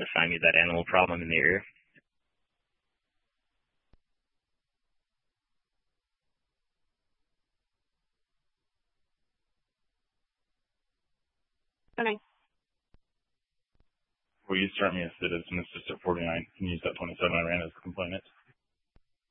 find me that animal problem in the area. Okay. Will you start me as citizen assistant 49 and use that 27 I ran as a complainant?